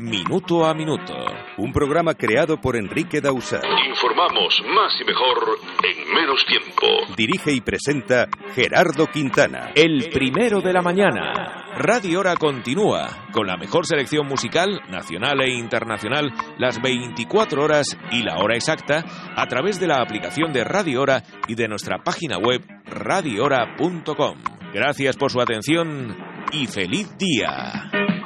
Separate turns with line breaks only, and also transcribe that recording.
Minuto a Minuto.
Un programa creado por Enrique Dausà.
Informamos más y mejor en menos tiempo.
Dirige y presenta Gerardo Quintana.
El primero de la mañana. Radio Hora continúa con la mejor selección musical, nacional e internacional, las 24 horas y la hora exacta, a través de la aplicación de Radio Hora y de nuestra página web radiohora.com. Gracias por su atención y feliz día.